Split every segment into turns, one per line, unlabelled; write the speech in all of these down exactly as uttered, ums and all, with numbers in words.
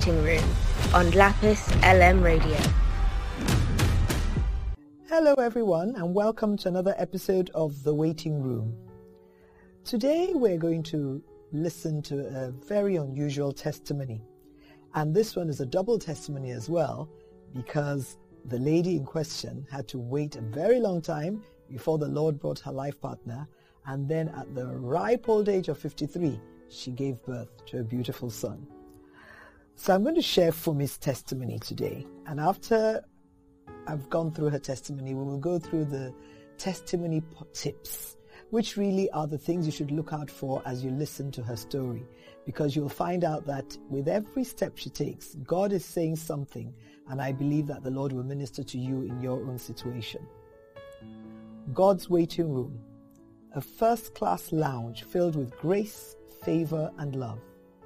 Waiting Room on Lapis L M Radio.
Hello everyone and welcome to another episode of The Waiting Room. Today we're going to listen to a very unusual testimony, and this one is a double testimony as well because the lady in question had to wait a very long time before the Lord brought her life partner, and then at the ripe old age of fifty-three she gave birth to a beautiful son. So I'm going to share Fumi's testimony today, and after I've gone through her testimony, we will go through the testimony tips, which really are the things you should look out for as you listen to her story, because you'll find out that with every step she takes, God is saying something, and I believe that the Lord will minister to you in your own situation. God's Waiting Room, a first-class lounge filled with grace, favor, and love.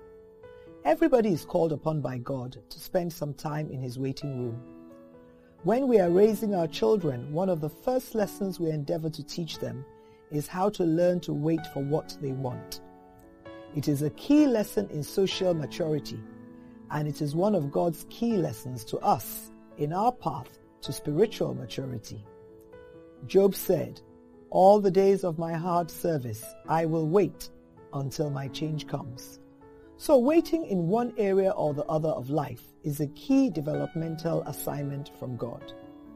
Everybody is called upon by God to spend some time in His waiting room. When we are raising our children, one of the first lessons we endeavor to teach them is how to learn to wait for what they want. It is a key lesson in social maturity, and it is one of God's key lessons to us in our path to spiritual maturity. Job said, "All the days of my hard service, I will wait until my change comes." So waiting in one area or the other of life is a key developmental assignment from God.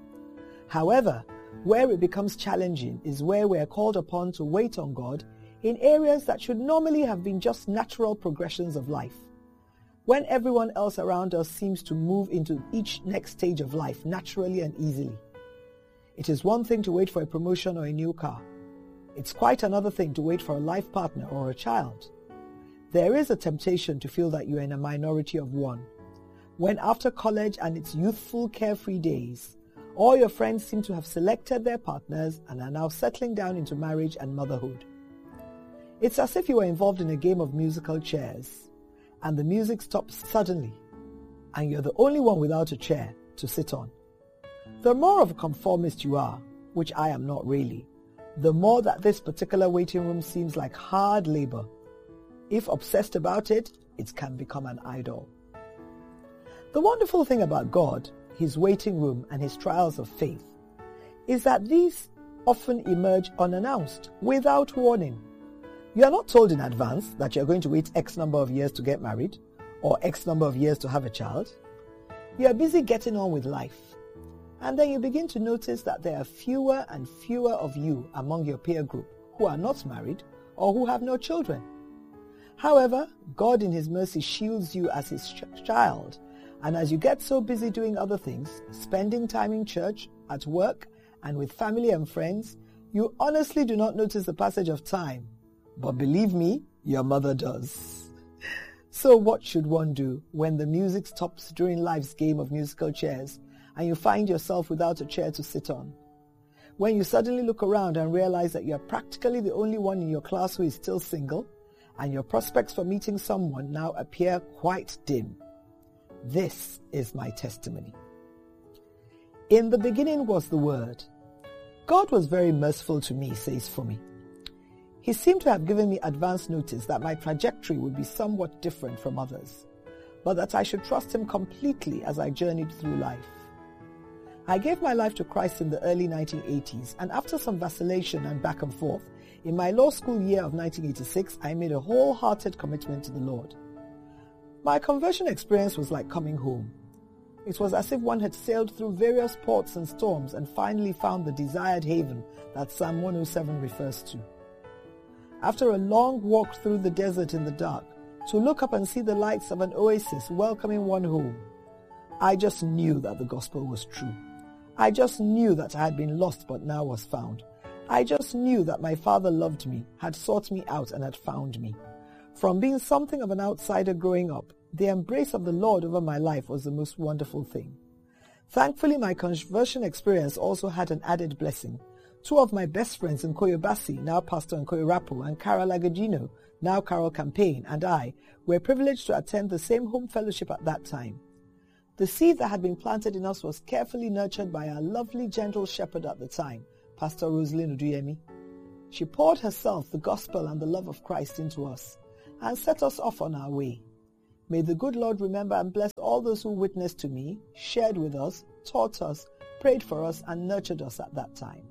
However, where it becomes challenging is where we are called upon to wait on God in areas that should normally have been just natural progressions of life. When everyone else around us seems to move into each next stage of life naturally and easily. It is one thing to wait for a promotion or a new car. It's quite another thing to wait for a life partner or a child. There is a temptation to feel that you are in a minority of one. When after college and its youthful carefree days, all your friends seem to have selected their partners and are now settling down into marriage and motherhood. It's as if you were involved in a game of musical chairs, and the music stops suddenly, and you're the only one without a chair to sit on. The more of a conformist you are, which I am not really, the more that this particular waiting room seems like hard labor. If obsessed about it, it can become an idol. The wonderful thing about God, His waiting room, and His trials of faith is that these often emerge unannounced, without warning. You are not told in advance that you're going to wait X number of years to get married or X number of years to have a child. You are busy getting on with life. And then you begin to notice that there are fewer and fewer of you among your peer group who are not married or who have no children. However, God in His mercy shields you as His ch- child, and as you get so busy doing other things, spending time in church, at work, and with family and friends, you honestly do not notice the passage of time. But believe me, your mother does. So what should one do when the music stops during life's game of musical chairs and you find yourself without a chair to sit on? When you suddenly look around and realize that you are practically the only one in your class who is still single, and your prospects for meeting someone now appear quite dim. This is my testimony. In the beginning was the Word. God was very merciful to me, says Fumi. He seemed to have given me advance notice that my trajectory would be somewhat different from others, but that I should trust Him completely as I journeyed through life. I gave my life to Christ in the early nineteen eighties, and after some vacillation and back and forth, in my law school year of nineteen eighty-six, I made a wholehearted commitment to the Lord. My conversion experience was like coming home. It was as if one had sailed through various ports and storms and finally found the desired haven that Psalm one oh seven refers to. After a long walk through the desert in the dark, to look up and see the lights of an oasis welcoming one home, I just knew that the gospel was true. I just knew that I had been lost but now was found. I just knew that my Father loved me, had sought me out, and had found me. From being something of an outsider growing up, the embrace of the Lord over my life was the most wonderful thing. Thankfully, my conversion experience also had an added blessing. Two of my best friends in Koyobasi, now Pastor Nkoyo Rapu, and Carol Agagino, now Carol Campaign, and I were privileged to attend the same home fellowship at that time. The seed that had been planted in us was carefully nurtured by our lovely, gentle shepherd at the time, Pastor Rosalind Uduyemi. She poured herself, the gospel, and the love of Christ into us, and set us off on our way. May the good Lord remember and bless all those who witnessed to me, shared with us, taught us, prayed for us, and nurtured us at that time.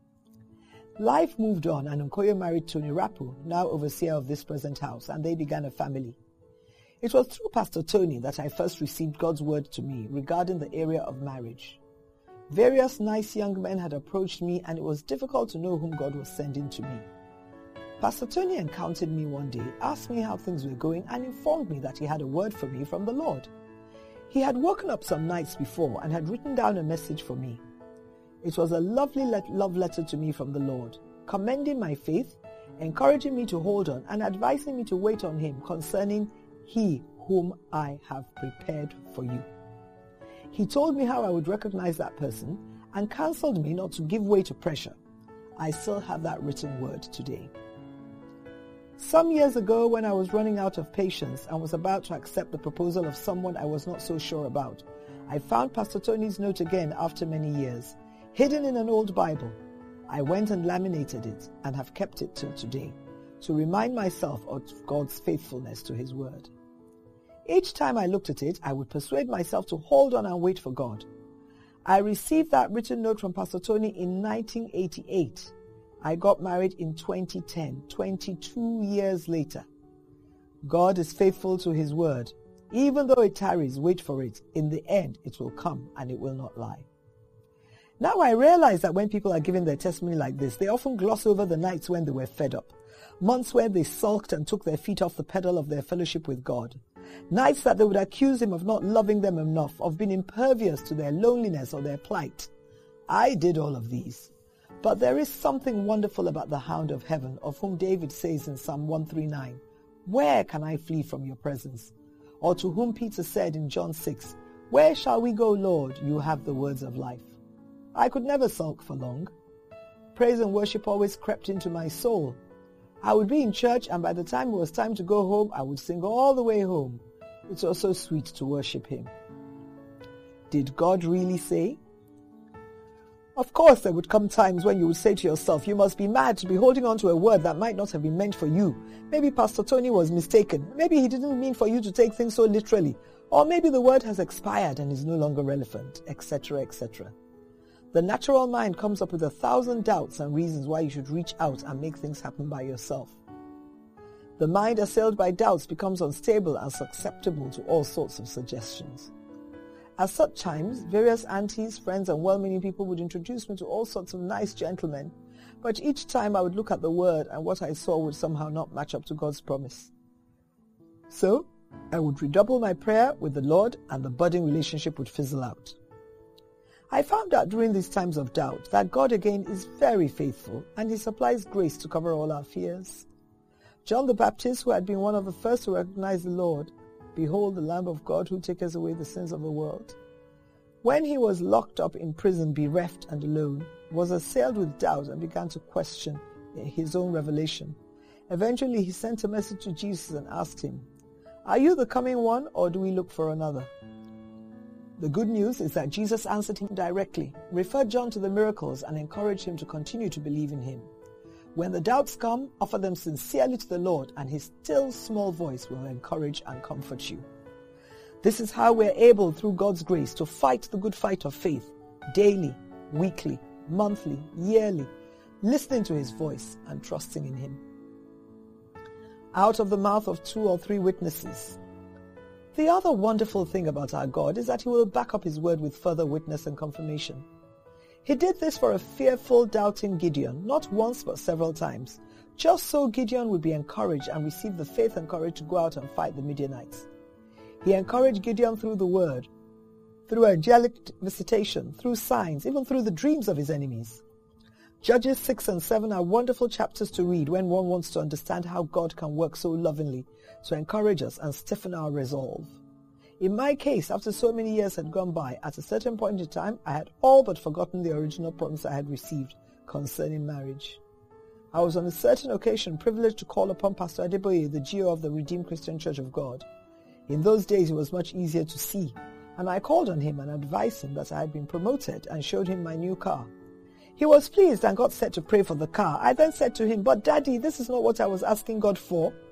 Life moved on, and Nkoyo married Tony Rapu, now overseer of this present house, and they began a family. It was through Pastor Tony that I first received God's word to me regarding the area of marriage. Various nice young men had approached me, and it was difficult to know whom God was sending to me. Pastor Tony encountered me one day, asked me how things were going, and informed me that he had a word for me from the Lord. He had woken up some nights before and had written down a message for me. It was a lovely let- love letter to me from the Lord, commending my faith, encouraging me to hold on, and advising me to wait on him concerning he whom I have prepared for you. He told me how I would recognize that person and counseled me not to give way to pressure. I still have that written word today. Some years ago, when I was running out of patience and was about to accept the proposal of someone I was not so sure about, I found Pastor Tony's note again after many years, hidden in an old Bible. I went and laminated it and have kept it till today, to remind myself of God's faithfulness to his word. Each time I looked at it, I would persuade myself to hold on and wait for God. I received that written note from Pastor Tony in nineteen eighty-eight. I got married in twenty ten, twenty-two years later. God is faithful to his word. Even though it tarries, wait for it. In the end, it will come and it will not lie. Now I realize that when people are giving their testimony like this, they often gloss over the nights when they were fed up, months where they sulked and took their feet off the pedal of their fellowship with God, nights that they would accuse him of not loving them enough, of being impervious to their loneliness or their plight. I did all of these. But there is something wonderful about the hound of heaven, of whom David says in Psalm one thirty-nine, "Where can I flee from your presence?" Or to whom Peter said in John six, "Where shall we go, Lord? You have the words of life." I could never sulk for long. Praise and worship always crept into my soul. I would be in church, and by the time it was time to go home, I would sing all the way home. It was so sweet to worship him. Did God really say? Of course, there would come times when you would say to yourself, you must be mad to be holding on to a word that might not have been meant for you. Maybe Pastor Tony was mistaken. Maybe he didn't mean for you to take things so literally. Or maybe the word has expired and is no longer relevant, et cetera, et cetera. The natural mind comes up with a thousand doubts and reasons why you should reach out and make things happen by yourself. The mind assailed by doubts becomes unstable and susceptible to all sorts of suggestions. At such times, various aunties, friends, and well-meaning people would introduce me to all sorts of nice gentlemen, but each time I would look at the word and what I saw would somehow not match up to God's promise. So, I would redouble my prayer with the Lord and the budding relationship would fizzle out. I found out during these times of doubt that God again is very faithful and he supplies grace to cover all our fears. John the Baptist, who had been one of the first to recognize the Lord, "Behold the Lamb of God who taketh away the sins of the world," when he was locked up in prison, bereft and alone, was assailed with doubt and began to question his own revelation. Eventually he sent a message to Jesus and asked him, "Are you the coming one, or do we look for another?" The good news is that Jesus answered him directly, referred John to the miracles, and encouraged him to continue to believe in him. When the doubts come, offer them sincerely to the Lord, and his still small voice will encourage and comfort you. This is how we're able, through God's grace, to fight the good fight of faith, daily, weekly, monthly, yearly, listening to his voice and trusting in him. Out of the mouth of two or three witnesses. The other wonderful thing about our God is that he will back up his word with further witness and confirmation. He did this for a fearful, doubting Gideon, not once but several times, just so Gideon would be encouraged and receive the faith and courage to go out and fight the Midianites. He encouraged Gideon through the word, through angelic visitation, through signs, even through the dreams of his enemies. Judges six and seven are wonderful chapters to read when one wants to understand how God can work so lovingly to encourage us and stiffen our resolve. In my case, after so many years had gone by, at a certain point in time, I had all but forgotten the original promise I had received concerning marriage. I was on a certain occasion privileged to call upon Pastor Adeboye, the G O of the Redeemed Christian Church of God. In those days, it was much easier to see, and I called on him and advised him that I had been promoted and showed him my new car. He was pleased and got set to pray for the car. I then said to him, "But Daddy, this is not what I was asking God for."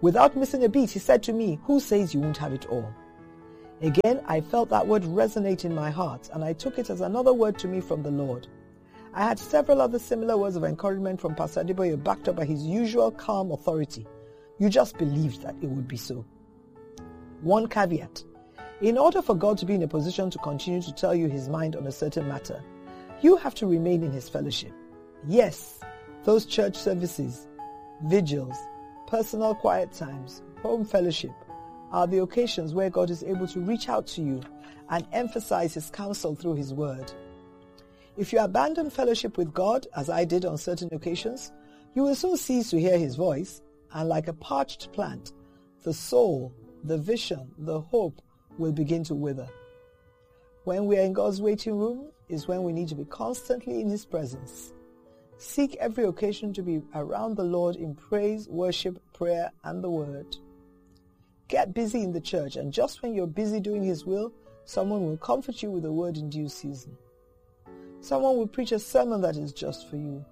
Without missing a beat, he said to me, "Who says you won't have it all?" Again, I felt that word resonate in my heart, and I took it as another word to me from the Lord. I had several other similar words of encouragement from Pastor Adeboye backed up by his usual calm authority. You just believed that it would be so. One caveat. In order for God to be in a position to continue to tell you his mind on a certain matter, you have to remain in his fellowship. Yes, those church services, vigils, personal quiet times, home fellowship are the occasions where God is able to reach out to you and emphasize his counsel through his word. If you abandon fellowship with God, as I did on certain occasions, you will soon cease to hear his voice, and like a parched plant, the soul, the vision, the hope will begin to wither. When we are in God's waiting room is when we need to be constantly in his presence. Seek every occasion to be around the Lord in praise, worship, prayer, and the word. Get busy in the church, and just when you're busy doing his will, someone will comfort you with a word in due season. Someone will preach a sermon that is just for you.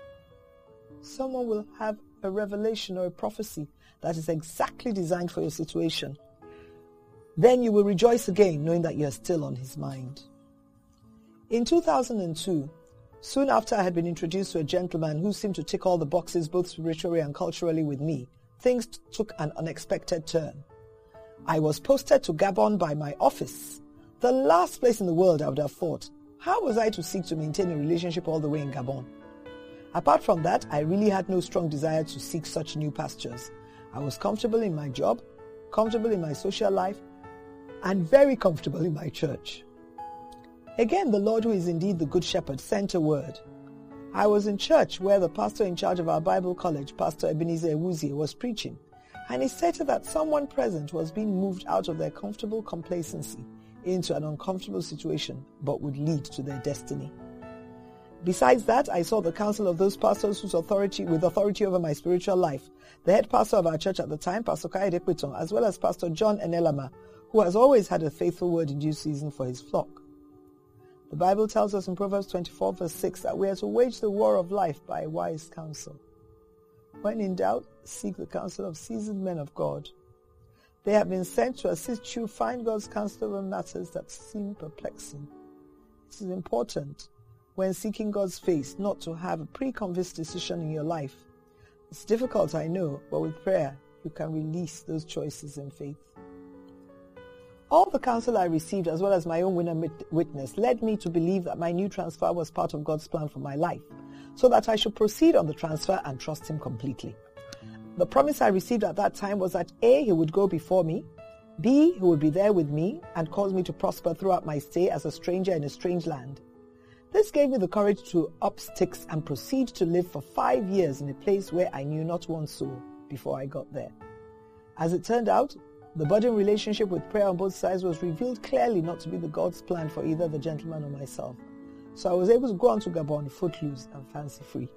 Someone will have a revelation or a prophecy that is exactly designed for your situation. Then you will rejoice again, knowing that you are still on his mind. In two thousand two, soon after I had been introduced to a gentleman who seemed to tick all the boxes both spiritually and culturally with me, things t- took an unexpected turn. I was posted to Gabon by my office, the last place in the world I would have thought. How was I to seek to maintain a relationship all the way in Gabon? Apart from that, I really had no strong desire to seek such new pastures. I was comfortable in my job, comfortable in my social life, and very comfortable in my church. Again, the Lord, who is indeed the Good Shepherd, sent a word. I was in church where the pastor in charge of our Bible college, Pastor Ebenezer Ewuzie, was preaching, and he stated that someone present was being moved out of their comfortable complacency into an uncomfortable situation, but would lead to their destiny. Besides that, I saw the counsel of those pastors whose authority, with authority over my spiritual life, the head pastor of our church at the time, Pastor Kayode Kweton, as well as Pastor John Enelama, who has always had a faithful word in due season for his flock. The Bible tells us in Proverbs twenty-four verse six that we are to wage the war of life by wise counsel. When in doubt, seek the counsel of seasoned men of God. They have been sent to assist you find God's counsel over matters that seem perplexing. It is important when seeking God's face not to have a pre-convinced decision in your life. It's difficult, I know, but with prayer, you can release those choices in faith. All the counsel I received, as well as my own winner witness, led me to believe that my new transfer was part of God's plan for my life, so that I should proceed on the transfer and trust him completely. The promise I received at that time was that A, he would go before me, B, he would be there with me and cause me to prosper throughout my stay as a stranger in a strange land. This gave me the courage to up sticks and proceed to live for five years in a place where I knew not one soul before I got there. As it turned out, the budding relationship with prayer on both sides was revealed clearly not to be the God's plan for either the gentleman or myself. So I was able to go on to Gabon footloose and fancy-free.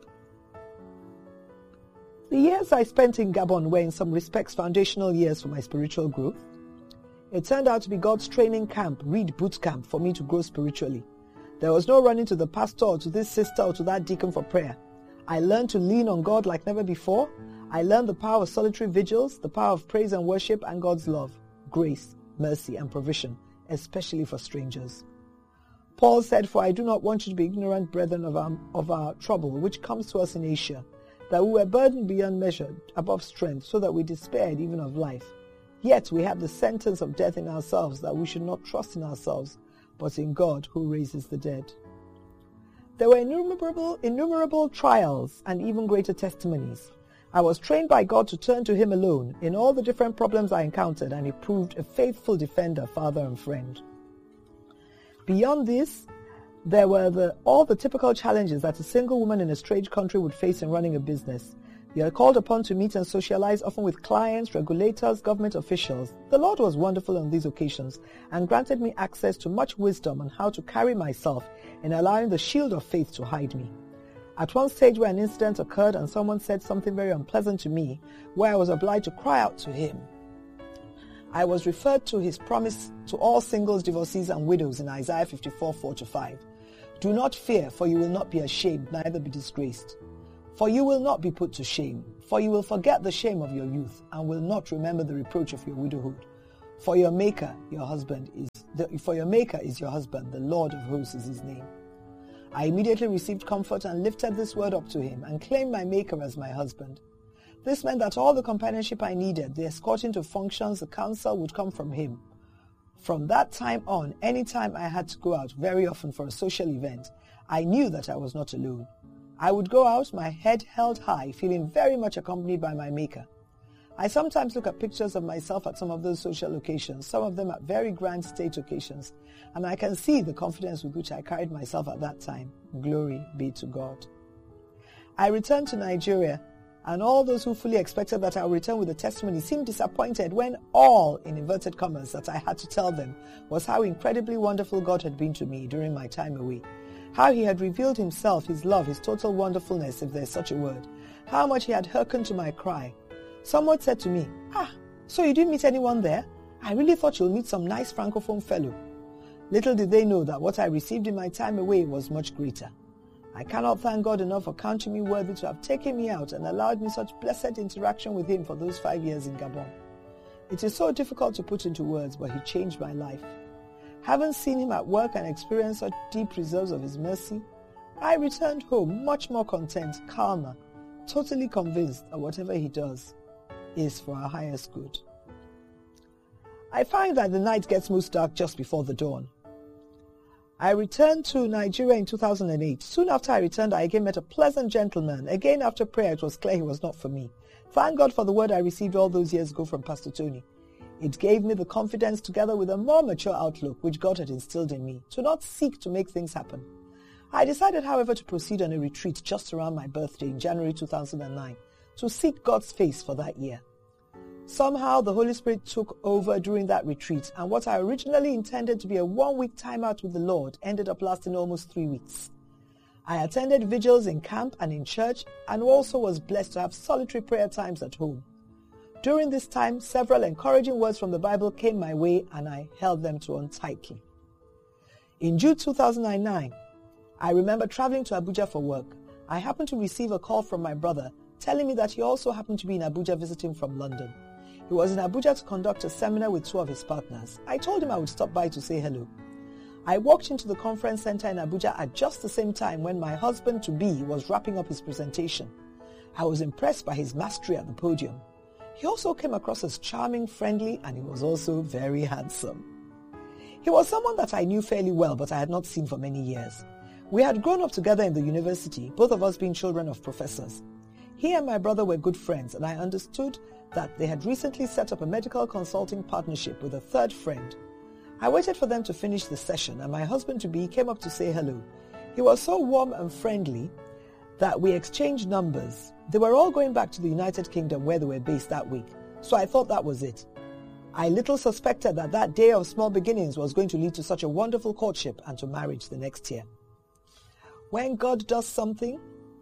The years I spent in Gabon were in some respects foundational years for my spiritual growth. It turned out to be God's training camp, Reed Boot Camp, for me to grow spiritually. There was no running to the pastor or to this sister or to that deacon for prayer. I learned to lean on God like never before. I learned the power of solitary vigils, the power of praise and worship, and God's love, grace, mercy, and provision, especially for strangers. Paul said, "For I do not want you to be ignorant, brethren, of our, of our trouble, which comes to us in Asia, that we were burdened beyond measure, above strength, so that we despaired even of life. Yet we have the sentence of death in ourselves, that we should not trust in ourselves, but in God who raises the dead." There were innumerable, innumerable trials and even greater testimonies. I was trained by God to turn to him alone in all the different problems I encountered, and he proved a faithful defender, father, and friend. Beyond this, there were the, all the typical challenges that a single woman in a strange country would face in running a business. You are called upon to meet and socialize often with clients, regulators, government officials. The Lord was wonderful on these occasions and granted me access to much wisdom on how to carry myself in allowing the shield of faith to hide me. At one stage where an incident occurred and someone said something very unpleasant to me, where I was obliged to cry out to him, I was referred to his promise to all singles, divorcees, and widows in Isaiah fifty-four, four to five. "Do not fear, for you will not be ashamed, neither be disgraced. For you will not be put to shame, for you will forget the shame of your youth, and will not remember the reproach of your widowhood. For your maker, your husband is the, for your maker is your husband, the Lord of hosts is his name. I immediately received comfort and lifted this word up to him, and claimed my maker as my husband. This meant that all the companionship I needed, the escorting to functions, the counsel would come from him. From that time on, any time I had to go out, very often for a social event, I knew that I was not alone. I would go out, my head held high, feeling very much accompanied by my maker. I sometimes look at pictures of myself at some of those social occasions, some of them at very grand state occasions, and I can see the confidence with which I carried myself at that time. Glory be to God. I returned to Nigeria, and all those who fully expected that I would return with a testimony seemed disappointed when all, in inverted commas, that I had to tell them was how incredibly wonderful God had been to me during my time away. How he had revealed himself, his love, his total wonderfulness, if there is such a word. How much he had hearkened to my cry. Someone said to me, "Ah, so you didn't meet anyone there? I really thought you'll meet some nice francophone fellow." Little did they know that what I received in my time away was much greater. I cannot thank God enough for counting me worthy to have taken me out and allowed me such blessed interaction with him for those five years in Gabon. It is so difficult to put into words, but he changed my life. Having seen him at work and experienced such deep reserves of his mercy, I returned home much more content, calmer, totally convinced that whatever he does is for our highest good. I find that the night gets most dark just before the dawn. I returned to Nigeria in two thousand eight. Soon after I returned, I again met a pleasant gentleman. Again, after prayer, it was clear he was not for me. Thank God for the word I received all those years ago from Pastor Tony. It gave me the confidence, together with a more mature outlook, which God had instilled in me, to not seek to make things happen. I decided, however, to proceed on a retreat just around my birthday in January two thousand nine, to seek God's face for that year. Somehow, the Holy Spirit took over during that retreat, and what I originally intended to be a one-week time out with the Lord ended up lasting almost three weeks. I attended vigils in camp and in church, and also was blessed to have solitary prayer times at home. During this time, several encouraging words from the Bible came my way, and I held them to on tightly. In June two thousand nine, I remember traveling to Abuja for work. I happened to receive a call from my brother telling me that he also happened to be in Abuja visiting from London. He was in Abuja to conduct a seminar with two of his partners. I told him I would stop by to say hello. I walked into the conference center in Abuja at just the same time when my husband-to-be was wrapping up his presentation. I was impressed by his mastery at the podium. He also came across as charming, friendly, and he was also very handsome. He was someone that I knew fairly well, but I had not seen for many years. We had grown up together in the university, both of us being children of professors. He and my brother were good friends, and I understood that they had recently set up a medical consulting partnership with a third friend. I waited for them to finish the session, and my husband-to-be came up to say hello. He was so warm and friendly that we exchanged numbers. They were all going back to the United Kingdom where they were based that week, so I thought that was it. I little suspected that that day of small beginnings was going to lead to such a wonderful courtship and to marriage the next year. When God does something,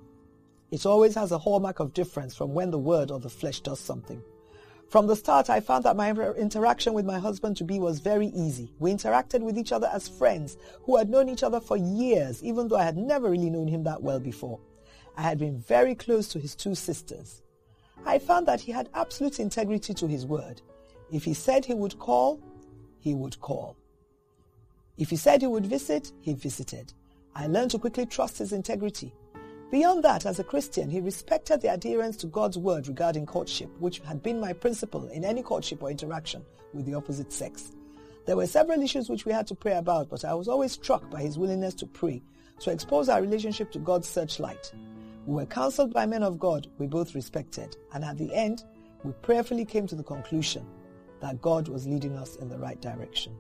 it always has a hallmark of difference from when the word or the flesh does something. From the start, I found that my interaction with my husband-to-be was very easy. We interacted with each other as friends who had known each other for years, even though I had never really known him that well before. I had been very close to his two sisters. I found that he had absolute integrity to his word. If he said he would call, he would call. If he said he would visit, he visited. I learned to quickly trust his integrity. Beyond that, as a Christian, he respected the adherence to God's word regarding courtship, which had been my principle in any courtship or interaction with the opposite sex. There were several issues which we had to pray about, but I was always struck by his willingness to pray, to expose our relationship to God's searchlight. We were counseled by men of God we both respected, and at the end, we prayerfully came to the conclusion that God was leading us in the right direction.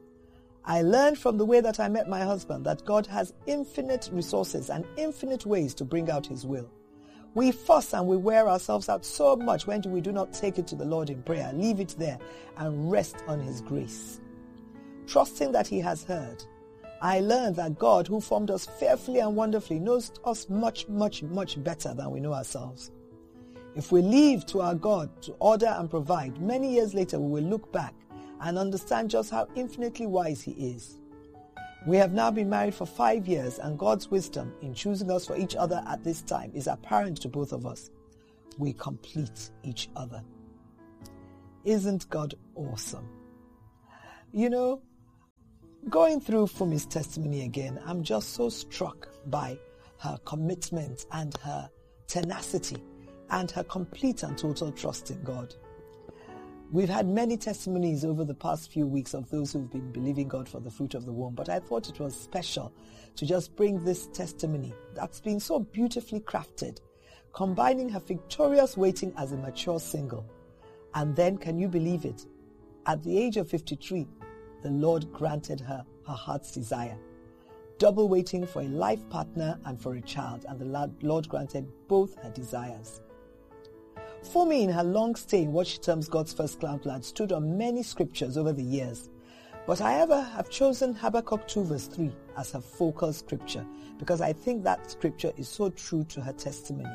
I learned from the way that I met my husband that God has infinite resources and infinite ways to bring out his will. We fuss and we wear ourselves out so much when we do not take it to the Lord in prayer, leave it there, and rest on his grace. Trusting that he has heard, I learned that God, who formed us fearfully and wonderfully, knows us much, much, much better than we know ourselves. If we leave to our God to order and provide, many years later we will look back and understand just how infinitely wise he is. We have now been married for five years, and God's wisdom in choosing us for each other at this time is apparent to both of us. We complete each other. Isn't God awesome? You know, going through Fumi's testimony again, I'm just so struck by her commitment and her tenacity and her complete and total trust in God. We've had many testimonies over the past few weeks of those who've been believing God for the fruit of the womb, but I thought it was special to just bring this testimony that's been so beautifully crafted, combining her victorious waiting as a mature single. And then, can you believe it? At the age of fifty-three, the Lord granted her her heart's desire. Double waiting for a life partner and for a child, and the Lord granted both her desires. Fumi, in her long stay in what she terms God's first cloudland, stood on many scriptures over the years. But I ever have chosen Habakkuk two verse three as her focal scripture because I think that scripture is so true to her testimony.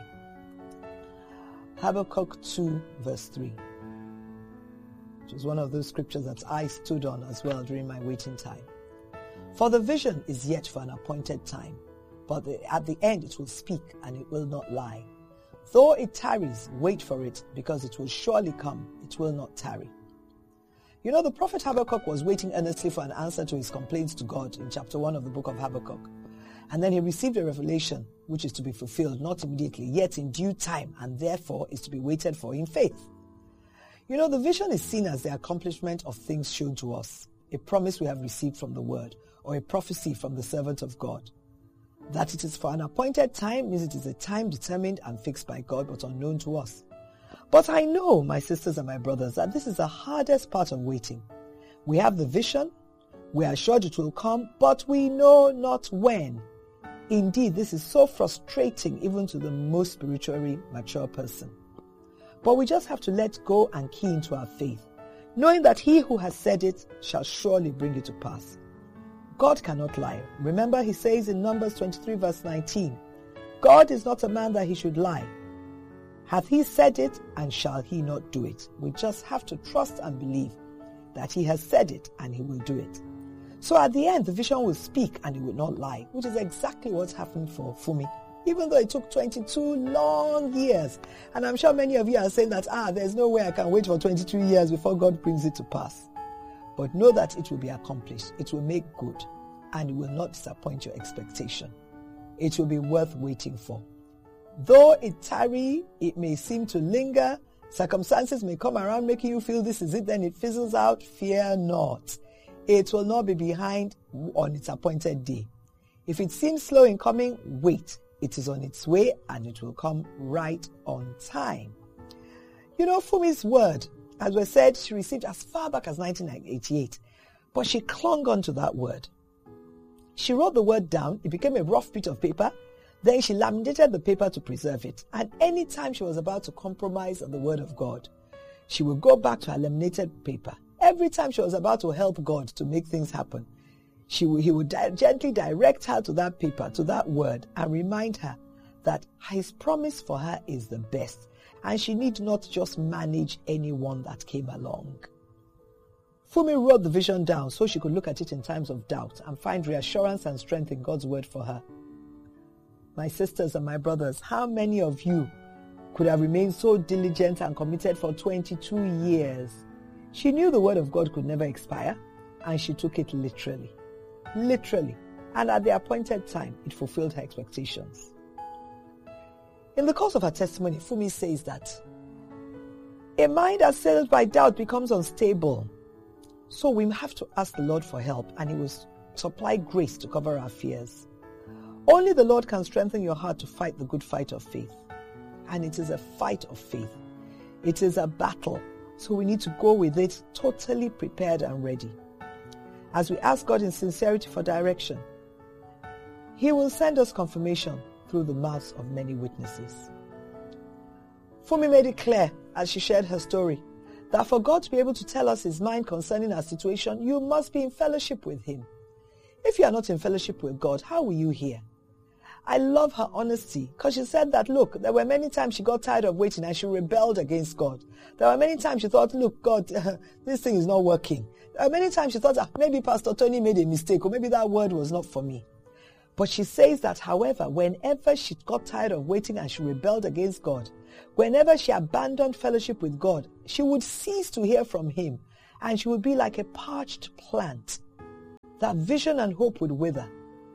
Habakkuk two verse three. It was one of those scriptures that I stood on as well during my waiting time. For the vision is yet for an appointed time, but the, at the end it will speak and it will not lie. Though it tarries, wait for it, because it will surely come, it will not tarry. You know, the prophet Habakkuk was waiting earnestly for an answer to his complaints to God in chapter one of the book of Habakkuk. And then he received a revelation, which is to be fulfilled, not immediately, yet in due time, and therefore is to be waited for in faith. You know, the vision is seen as the accomplishment of things shown to us, a promise we have received from the word, or a prophecy from the servant of God. That it is for an appointed time means it is a time determined and fixed by God, but unknown to us. But I know, my sisters and my brothers, that this is the hardest part of waiting. We have the vision, we are assured it will come, but we know not when. Indeed, this is so frustrating even to the most spiritually mature person. But we just have to let go and key into our faith, knowing that he who has said it shall surely bring it to pass. God cannot lie. Remember, he says in Numbers twenty-three verse nineteen, God is not a man that he should lie. Hath he said it, and shall he not do it? We just have to trust and believe that he has said it and he will do it. So at the end, the vision will speak and it will not lie, which is exactly what's happened for Fumi. Even though it took twenty-two long years. And I'm sure many of you are saying that, ah, there's no way I can wait for twenty-two years before God brings it to pass. But know that it will be accomplished. It will make good. And it will not disappoint your expectation. It will be worth waiting for. Though it tarry, it may seem to linger. Circumstances may come around making you feel this is it, then it fizzles out. Fear not. It will not be behind on its appointed day. If it seems slow in coming, wait. It is on its way and it will come right on time. You know, Fumi's word, as we said, she received as far back as nineteen eighty-eight, but she clung on to that word. She wrote the word down, it became a rough bit of paper, then she laminated the paper to preserve it, and any time she was about to compromise on the word of God, she would go back to her laminated paper. Every time she was about to help God to make things happen, she would, he would di- gently direct her to that paper, to that word, and remind her that his promise for her is the best, and she need not just manage anyone that came along. Fumi wrote the vision down so she could look at it in times of doubt and find reassurance and strength in God's word for her. My sisters and my brothers, how many of you could have remained so diligent and committed for twenty-two years? She knew the word of God could never expire, and she took it literally. Literally. And at the appointed time, it fulfilled her expectations. In the course of her testimony, Fumi says that a mind assailed by doubt becomes unstable. So we have to ask the Lord for help, and he will supply grace to cover our fears. Only the Lord can strengthen your heart to fight the good fight of faith. And it is a fight of faith. It is a battle. So we need to go with it totally prepared and ready. As we ask God in sincerity for direction, he will send us confirmation through the mouths of many witnesses. Fumi made it clear as she shared her story that for God to be able to tell us his mind concerning our situation, you must be in fellowship with him. If you are not in fellowship with God, how will you hear? I love her honesty because she said that, look, there were many times she got tired of waiting and she rebelled against God. There were many times she thought, look, God, uh, this thing is not working. There were many times she thought, ah, maybe Pastor Tony made a mistake or maybe that word was not for me. But she says that, however, whenever she got tired of waiting and she rebelled against God, whenever she abandoned fellowship with God, she would cease to hear from him and she would be like a parched plant. That vision and hope would wither.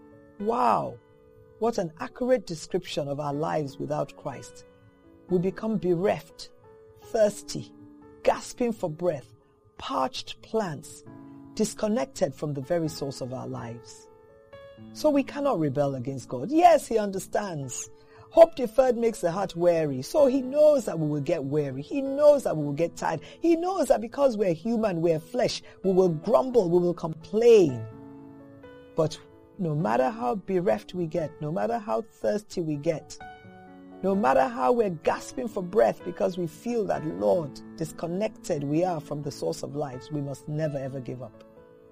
Wow, what an accurate description of our lives without Christ. We become bereft, thirsty, gasping for breath, parched plants, disconnected from the very source of our lives. So we cannot rebel against God. Yes, he understands. Hope deferred makes the heart weary. So he knows that we will get weary. He knows that we will get tired. He knows that because we're human, we're flesh, we will grumble, we will complain. But no matter how bereft we get, no matter how thirsty we get, no matter how we're gasping for breath because we feel that, Lord, disconnected we are from the source of lives, we must never ever give up.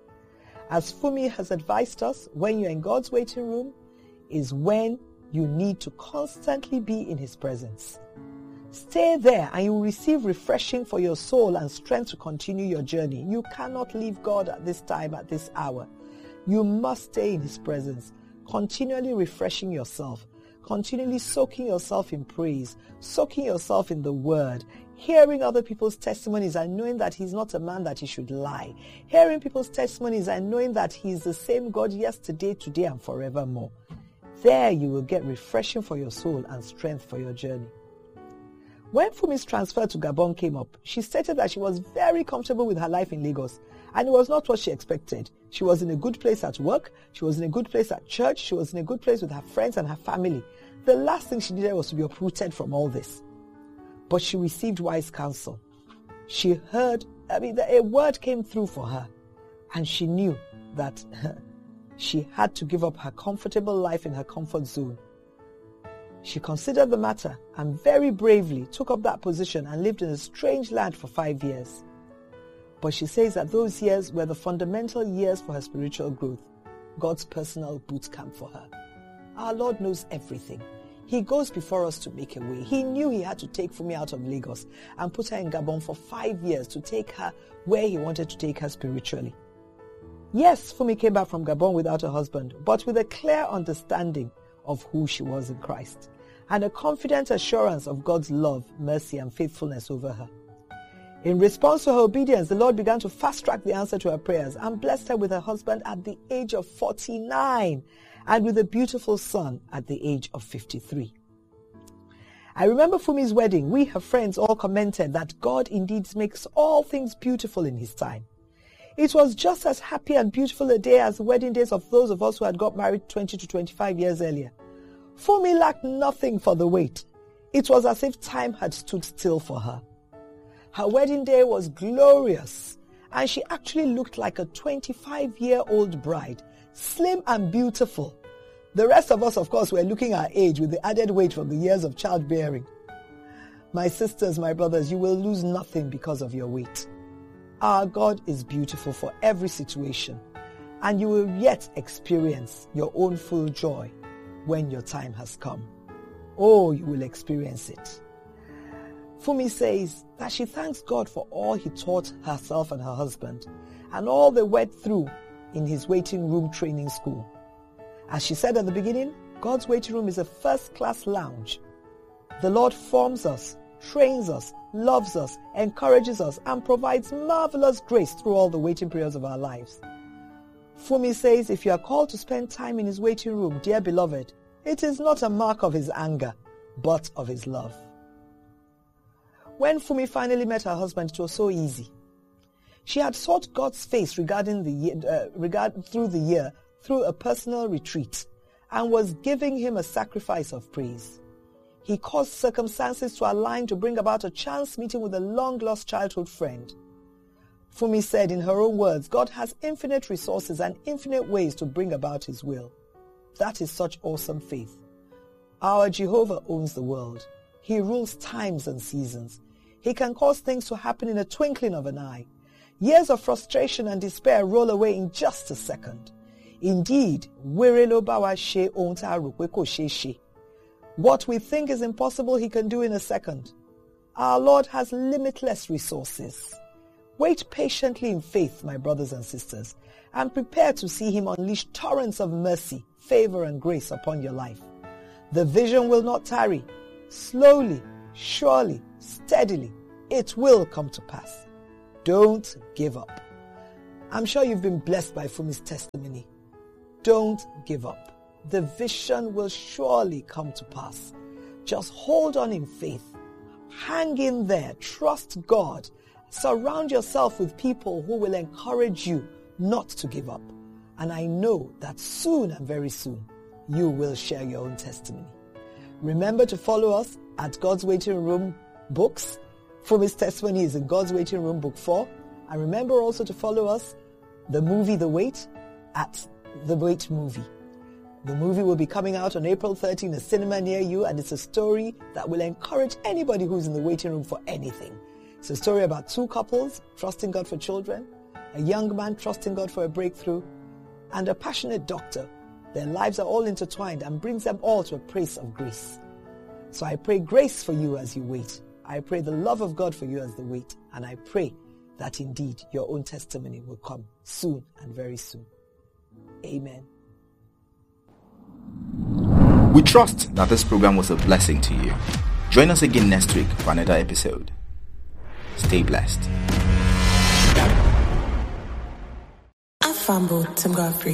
As Fumi has advised us, when you're in God's waiting room is when you need to constantly be in his presence. Stay there and you will receive refreshing for your soul and strength to continue your journey. You cannot leave God at this time, at this hour. You must stay in his presence, continually refreshing yourself, continually soaking yourself in praise, soaking yourself in the word, hearing other people's testimonies and knowing that he's not a man that he should lie, hearing people's testimonies and knowing that he's the same God yesterday, today, and forevermore. There you will get refreshing for your soul and strength for your journey. When Fumi's transfer to Gabon came up, she stated that she was very comfortable with her life in Lagos, and it was not what she expected. She was in a good place at work, she was in a good place at church, she was in a good place with her friends and her family. The last thing she needed was to be uprooted from all this. But she received wise counsel. She heard, I mean, a word came through for her, and she knew that she had to give up her comfortable life in her comfort zone. She considered the matter and very bravely took up that position and lived in a strange land for five years. But she says that those years were the fundamental years for her spiritual growth, God's personal boot camp for her. Our Lord knows everything. He goes before us to make a way. He knew he had to take Fumi out of Lagos and put her in Gabon for five years to take her where he wanted to take her spiritually. Yes, Fumi came back from Gabon without a husband, but with a clear understanding of who she was in Christ and a confident assurance of God's love, mercy, and faithfulness over her. In response to her obedience, the Lord began to fast-track the answer to her prayers and blessed her with her husband at the age of forty-nine and with a beautiful son at the age of fifty-three. I remember Fumi's wedding, we, her friends, all commented that God indeed makes all things beautiful in his time. It was just as happy and beautiful a day as the wedding days of those of us who had got married twenty to twenty-five years earlier. Fumi lacked nothing for the wait. It was as if time had stood still for her. Her wedding day was glorious, and she actually looked like a twenty-five-year-old bride, slim and beautiful. The rest of us, of course, were looking our age with the added weight from the years of childbearing. My sisters, my brothers, you will lose nothing because of your weight. Our God is beautiful for every situation, and you will yet experience your own full joy when your time has come. Oh, you will experience it. Fumi says that she thanks God for all he taught herself and her husband and all they went through in his waiting room training school. As she said at the beginning, God's waiting room is a first-class lounge. The Lord forms us, trains us, loves us, encourages us, and provides marvelous grace through all the waiting periods of our lives. Fumi says, if you are called to spend time in his waiting room, dear beloved, it is not a mark of his anger, but of his love. When Fumi finally met her husband, it was so easy. She had sought God's face regarding the year, uh, regard, through the year through a personal retreat and was giving him a sacrifice of praise. He caused circumstances to align to bring about a chance meeting with a long-lost childhood friend. Fumi said in her own words, God has infinite resources and infinite ways to bring about his will. That is such awesome faith. Our Jehovah owns the world. He rules times and seasons. He can cause things to happen in a twinkling of an eye. Years of frustration and despair roll away in just a second. Indeed, were lo ba wa ṣe ohun tá a rò pé kò ṣeé ṣe. What we think is impossible, he can do in a second. Our Lord has limitless resources. Wait patiently in faith, my brothers and sisters, and prepare to see him unleash torrents of mercy, favor, and grace upon your life. The vision will not tarry. Slowly, surely, steadily, it will come to pass. Don't give up. I'm sure you've been blessed by Fumi's testimony. Don't give up. The vision will surely come to pass. Just hold on in faith. Hang in there. Trust God. Surround yourself with people who will encourage you not to give up. And I know that soon and very soon, you will share your own testimony. Remember to follow us at God's Waiting Room Books. Fumi's testimony is in God's Waiting Room Book four. And remember also to follow us, the movie The Wait, at The Wait Movie. The movie will be coming out on April thirteenth in a cinema near you, and it's a story that will encourage anybody who's in the waiting room for anything. It's a story about two couples trusting God for children, a young man trusting God for a breakthrough, and a passionate doctor. Their lives are all intertwined and brings them all to a place of grace. So I pray grace for you as you wait. I pray the love of God for you as you wait. And I pray that indeed your own testimony will come soon and very soon. Amen.
We trust that this program was a blessing to you. Join us again next week for another episode. Stay blessed.
I fumbled Tim Godfrey.